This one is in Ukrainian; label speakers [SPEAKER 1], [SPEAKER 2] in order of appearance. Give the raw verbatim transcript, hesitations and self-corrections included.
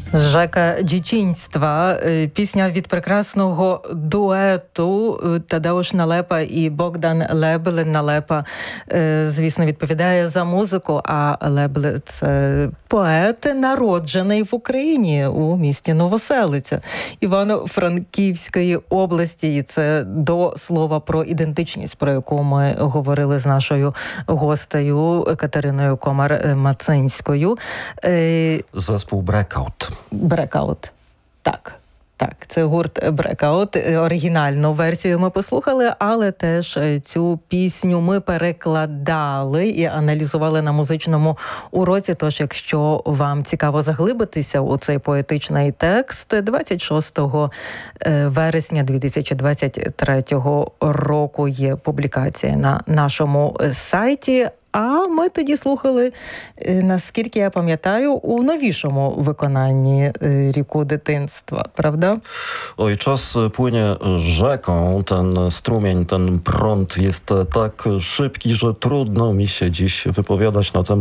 [SPEAKER 1] Жека дівчинства, пісня від прекрасного дуету Тадеуш Налепа і Богдан Лебель. Налепа, звісно, відповідає за музику, а Лебель – це поет, народжений в Україні, у місті Новоселиця Івано-Франківської області. І це до слова про ідентичність, про яку ми говорили з нашою гостею Катериною Комар-Мацинською.
[SPEAKER 2] Зespół Breakout.
[SPEAKER 1] Breakout. Так. Так, це гурт Breakout. Оригінальну версію ми послухали, але теж цю пісню ми перекладали і аналізували на музичному уроці. Тож, якщо вам цікаво заглибитися у цей поетичний текст, двадцять шостого вересня дві тисячі двадцять третього року є публікація на нашому сайті. А ми тоді слухали, наскільки я пам'ятаю, у новішому виконанні «Ріку дитинства», правda?
[SPEAKER 2] Oj, czas płynie rzeką, ten strumień, ten prąd jest tak szybki, że trudno mi się dziś wypowiadać na temat